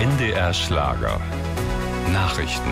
NDR Schlager. Nachrichten.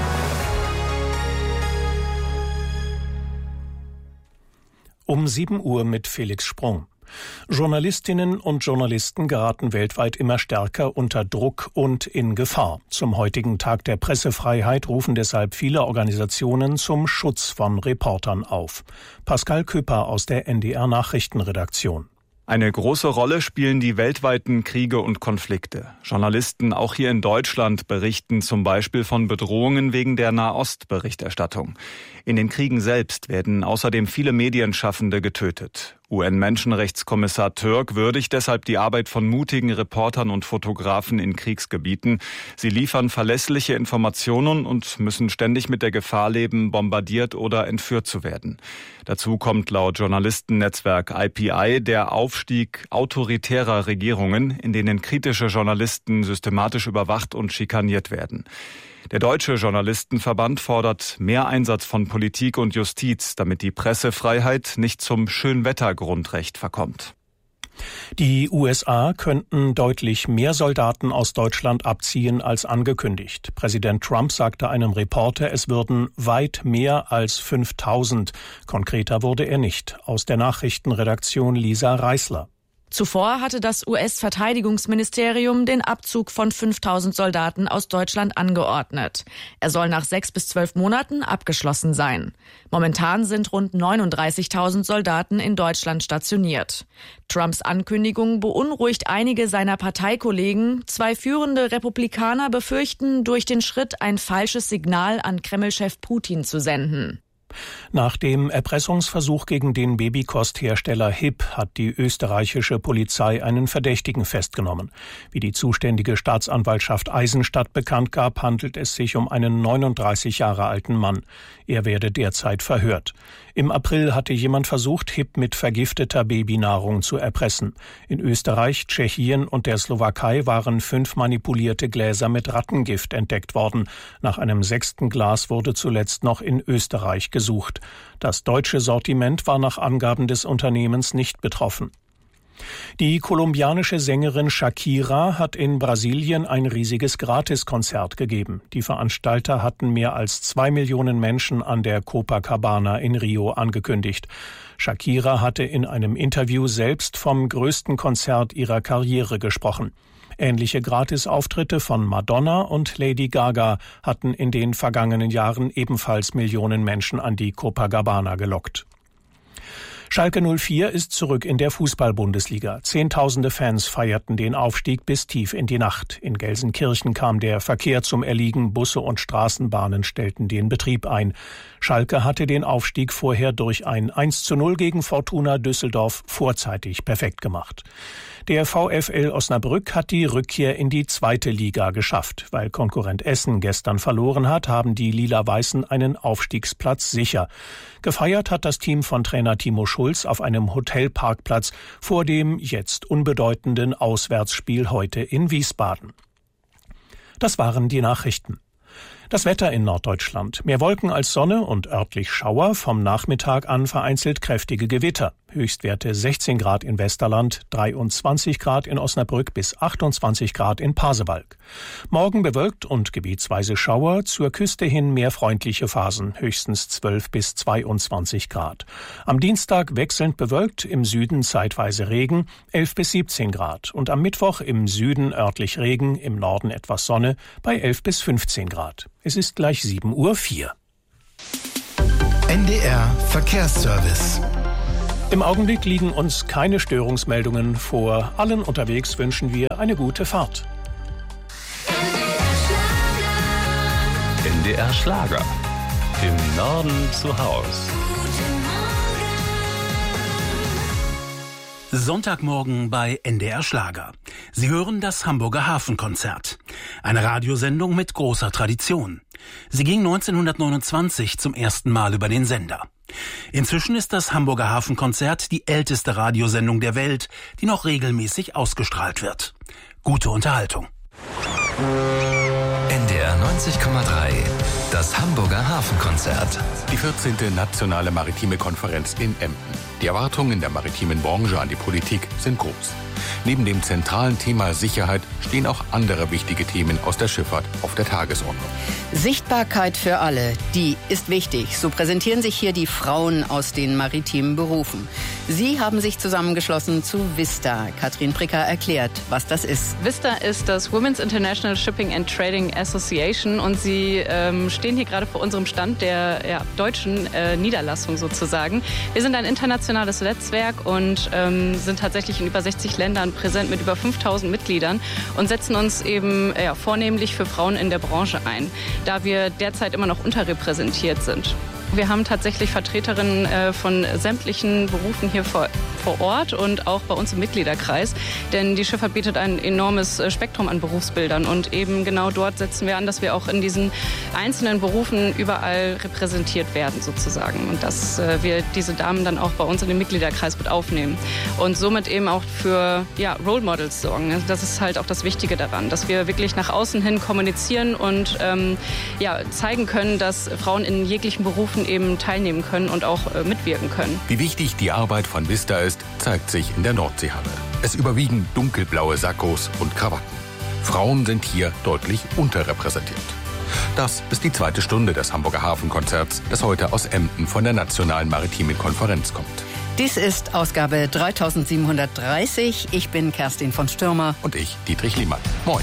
Um 7 Uhr mit Felix Sprung. Journalistinnen und Journalisten geraten weltweit immer stärker unter Druck und in Gefahr. Zum heutigen Tag der Pressefreiheit rufen deshalb viele Organisationen zum Schutz von Reportern auf. Pascal Küpper aus der NDR Nachrichtenredaktion. Eine große Rolle spielen die weltweiten Kriege und Konflikte. Journalisten, auch hier in Deutschland, berichten zum Beispiel von Bedrohungen wegen der Nahost-Berichterstattung. In den Kriegen selbst werden außerdem viele Medienschaffende getötet. UN-Menschenrechtskommissar Türk würdigt deshalb die Arbeit von mutigen Reportern und Fotografen in Kriegsgebieten. Sie liefern verlässliche Informationen und müssen ständig mit der Gefahr leben, bombardiert oder entführt zu werden. Dazu kommt laut Journalistennetzwerk IPI der Aufstieg autoritärer Regierungen, in denen kritische Journalisten systematisch überwacht und schikaniert werden. Der Deutsche Journalistenverband fordert mehr Einsatz von Politik und Justiz, damit die Pressefreiheit nicht zum Schönwettergrundrecht verkommt. Die USA könnten deutlich mehr Soldaten aus Deutschland abziehen als angekündigt. Präsident Trump sagte einem Reporter, es würden weit mehr als 5.000. Konkreter wurde er nicht. Aus der Nachrichtenredaktion Lisa Reißler. Zuvor hatte das US-Verteidigungsministerium den Abzug von 5.000 Soldaten aus Deutschland angeordnet. Er soll nach 6 bis 12 Monaten abgeschlossen sein. Momentan sind rund 39.000 Soldaten in Deutschland stationiert. Trumps Ankündigung beunruhigt einige seiner Parteikollegen. 2 führende Republikaner befürchten, durch den Schritt ein falsches Signal an Kreml-Chef Putin zu senden. Nach dem Erpressungsversuch gegen den Babykosthersteller HIP hat die österreichische Polizei einen Verdächtigen festgenommen. Wie die zuständige Staatsanwaltschaft Eisenstadt bekannt gab, handelt es sich um einen 39 Jahre alten Mann. Er werde derzeit verhört. Im April hatte jemand versucht, HIP mit vergifteter Babynahrung zu erpressen. In Österreich, Tschechien und der Slowakei waren 5 manipulierte Gläser mit Rattengift entdeckt worden. Nach einem 6. Glas wurde zuletzt noch in Österreich gesucht. Das deutsche Sortiment war nach Angaben des Unternehmens nicht betroffen. Die kolumbianische Sängerin Shakira hat in Brasilien ein riesiges Gratiskonzert gegeben. Die Veranstalter hatten mehr als 2 Millionen Menschen an der Copacabana in Rio angekündigt. Shakira hatte in einem Interview selbst vom größten Konzert ihrer Karriere gesprochen. Ähnliche Gratisauftritte von Madonna und Lady Gaga hatten in den vergangenen Jahren ebenfalls Millionen Menschen an die Copacabana gelockt. Schalke 04 ist zurück in der Fußball-Bundesliga. Zehntausende Fans feierten den Aufstieg bis tief in die Nacht. In Gelsenkirchen kam der Verkehr zum Erliegen. Busse und Straßenbahnen stellten den Betrieb ein. Schalke hatte den Aufstieg vorher durch ein 1:0 gegen Fortuna Düsseldorf vorzeitig perfekt gemacht. Der VfL Osnabrück hat die Rückkehr in die 2. Liga geschafft. Weil Konkurrent Essen gestern verloren hat, haben die Lila-Weißen einen Aufstiegsplatz sicher. Gefeiert hat das Team von Trainer Timo Schulz auf einem Hotelparkplatz vor dem jetzt unbedeutenden Auswärtsspiel heute in Wiesbaden. Das waren die Nachrichten. Das Wetter in Norddeutschland. Mehr Wolken als Sonne und örtlich Schauer, vom Nachmittag an vereinzelt kräftige Gewitter. Höchstwerte 16 Grad in Westerland, 23 Grad in Osnabrück bis 28 Grad in Pasewalk. Morgen bewölkt und gebietsweise Schauer, zur Küste hin mehr freundliche Phasen, höchstens 12 bis 22 Grad. Am Dienstag wechselnd bewölkt, im Süden zeitweise Regen, 11 bis 17 Grad. Und am Mittwoch im Süden örtlich Regen, im Norden etwas Sonne, bei 11 bis 15 Grad. Es ist gleich 7:04 Uhr. NDR Verkehrsservice. Im Augenblick liegen uns keine Störungsmeldungen vor. Allen unterwegs wünschen wir eine gute Fahrt. NDR Schlager. Im Norden zu Haus. Sonntagmorgen bei NDR Schlager. Sie hören das Hamburger Hafenkonzert. Eine Radiosendung mit großer Tradition. Sie ging 1929 zum ersten Mal über den Sender. Inzwischen ist das Hamburger Hafenkonzert die älteste Radiosendung der Welt, die noch regelmäßig ausgestrahlt wird. Gute Unterhaltung. NDR 90,3. Das Hamburger Hafenkonzert. Die 14. Nationale Maritime Konferenz in Emden. Die Erwartungen in der maritimen Branche an die Politik sind groß. Neben dem zentralen Thema Sicherheit stehen auch andere wichtige Themen aus der Schifffahrt auf der Tagesordnung. Sichtbarkeit für alle, die ist wichtig. So präsentieren sich hier die Frauen aus den maritimen Berufen. Sie haben sich zusammengeschlossen zu VISTA. Katrin Pricker erklärt, was das ist. VISTA ist das Women's International Shipping and Trading Association und sie stehen hier gerade vor unserem Stand der deutschen Niederlassung sozusagen. Wir sind ein internationales Netzwerk und sind tatsächlich in über 60 Ländern präsent mit über 5000 Mitgliedern und setzen uns eben vornehmlich für Frauen in der Branche ein, da wir derzeit immer noch unterrepräsentiert sind. Wir haben tatsächlich Vertreterinnen von sämtlichen Berufen hier vor Ort und auch bei uns im Mitgliederkreis. Denn die Schifffahrt bietet ein enormes Spektrum an Berufsbildern. Und eben genau dort setzen wir an, dass wir auch in diesen einzelnen Berufen überall repräsentiert werden sozusagen. Und dass wir diese Damen dann auch bei uns in den Mitgliederkreis mit aufnehmen. Und somit eben auch für Role Models sorgen. Das ist halt auch das Wichtige daran, dass wir wirklich nach außen hin kommunizieren und zeigen können, dass Frauen in jeglichen Berufen eben teilnehmen können und auch mitwirken können. Wie wichtig die Arbeit von VISTA ist, zeigt sich in der Nordseehalle. Es überwiegen dunkelblaue Sakkos und Krawatten. Frauen sind hier deutlich unterrepräsentiert. Das ist die zweite Stunde des Hamburger Hafenkonzerts, das heute aus Emden von der Nationalen Maritimen Konferenz kommt. Dies ist Ausgabe 3730. Ich bin Kerstin von Stürmer. Und ich, Dietrich Liemann. Moin.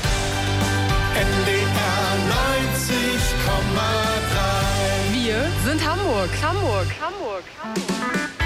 NDR 90,3. Wir sind Hamburg.